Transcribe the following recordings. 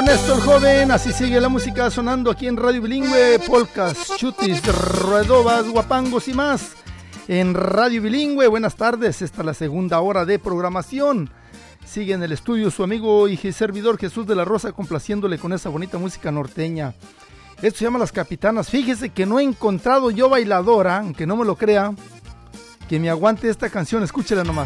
Ernesto el Joven, así sigue la música sonando aquí en Radio Bilingüe, polcas, chutis, ruedovas, guapangos y más en Radio Bilingüe. Buenas tardes, esta es la segunda hora de programación. Sigue en el estudio su amigo y servidor Jesús de la Rosa, complaciéndole con esa bonita música norteña. Esto se llama Las Capitanas. Fíjese que no he encontrado yo bailadora, aunque no me lo crea, que me aguante esta canción. Escúchela nomás.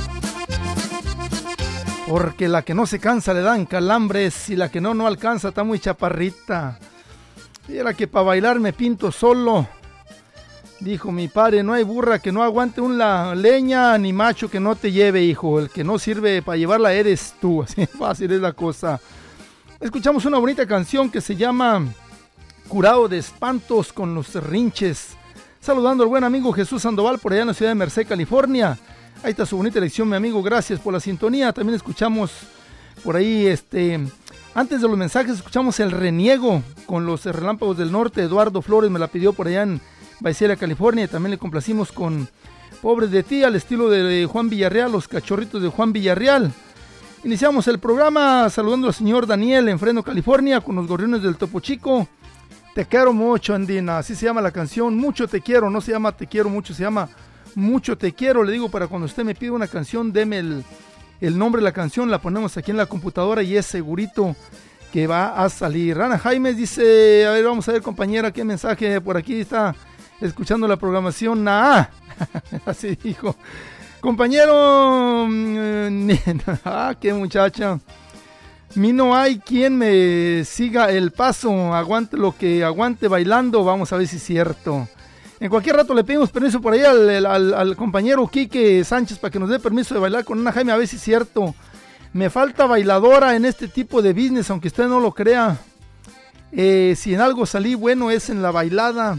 Porque la que no se cansa le dan calambres y la que no alcanza está muy chaparrita. Y la que para bailar me pinto solo. Dijo mi padre, no hay burra que no aguante una leña ni macho que no te lleve, hijo. El que no sirve para llevarla eres tú. Así fácil es la cosa. Escuchamos una bonita canción que se llama Curado de Espantos con los Rinches. Saludando al buen amigo Jesús Sandoval por allá en la ciudad de Merced, California. Ahí está su bonita elección, mi amigo. Gracias por la sintonía. También escuchamos por ahí, antes de los mensajes, escuchamos El Reniego con los Relámpagos del Norte. Eduardo Flores me la pidió por allá en Visalia, California. Y también le complacimos con Pobres de ti, al estilo de Juan Villarreal, Los Cachorritos de Juan Villarreal. Iniciamos el programa saludando al señor Daniel en Fresno, California, con los Gorriones del Topo Chico. Te quiero mucho, Andina. Así se llama la canción. Mucho te quiero. No se llama Te quiero mucho, se llama Mucho te quiero. Le digo, para cuando usted me pide una canción, deme el nombre de la canción, la ponemos aquí en la computadora y es segurito que va a salir. Ana Jaimes dice, a ver, vamos a ver, compañera, qué mensaje por aquí está escuchando la programación. Así dijo. Compañero, qué muchacha. Mi no hay quien me siga el paso, aguante lo que aguante bailando, vamos a ver si es cierto. En cualquier rato le pedimos permiso por ahí al compañero Quique Sánchez para que nos dé permiso de bailar con Ana Jaime, a ver si es cierto. Me falta bailadora en este tipo de business, aunque usted no lo crea. Si en algo salí bueno es en la bailada.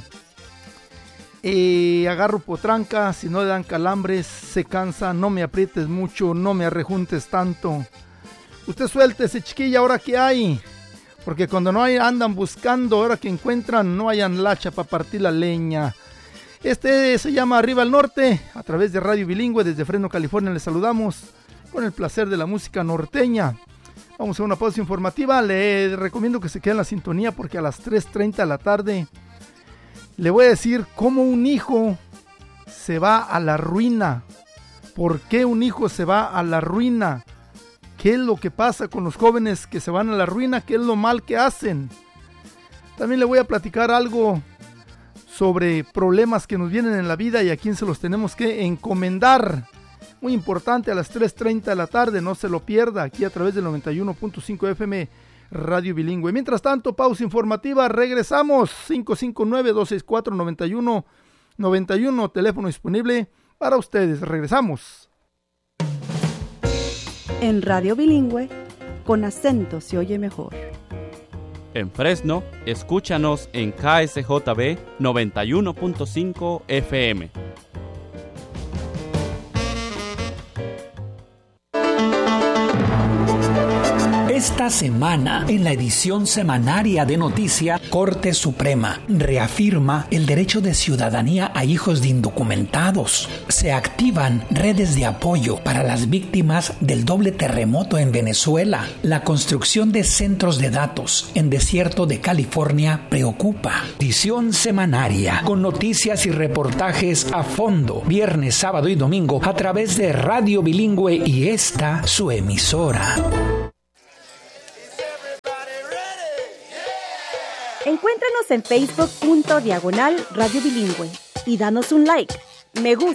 Agarro potranca, si no le dan calambres, se cansa, no me aprietes mucho, no me arrejuntes tanto. Usted suéltese, chiquilla, ahora que hay. Porque cuando no hay, andan buscando, ahora que encuentran, no hayan lacha para partir la leña. Se llama Arriba al Norte, a través de Radio Bilingüe, desde Fresno, California, les saludamos con el placer de la música norteña. Vamos a una pausa informativa, le recomiendo que se quede en la sintonía porque a las 3:30 de la tarde le voy a decir cómo un hijo se va a la ruina. ¿Por qué un hijo se va a la ruina? ¿Qué es lo que pasa con los jóvenes que se van a la ruina? ¿Qué es lo mal que hacen? También le voy a platicar algo sobre problemas que nos vienen en la vida y a quién se los tenemos que encomendar. Muy importante, a las 3:30 de la tarde, no se lo pierda, aquí a través del 91.5 FM Radio Bilingüe. Mientras tanto, pausa informativa, regresamos. 559-264-9191, teléfono disponible para ustedes. Regresamos. En Radio Bilingüe, con acento se oye mejor. En Fresno, escúchanos en KSJB 91.5 FM. Esta semana, en la edición semanaria de Noticia, Corte Suprema reafirma el derecho de ciudadanía a hijos de indocumentados. Se activan redes de apoyo para las víctimas del doble terremoto en Venezuela. La construcción de centros de datos en desierto de California preocupa. Edición semanaria con noticias y reportajes a fondo, viernes, sábado y domingo a través de Radio Bilingüe y esta su emisora. Encuéntranos en Facebook.com/Radio Bilingüe y danos un like, me gusta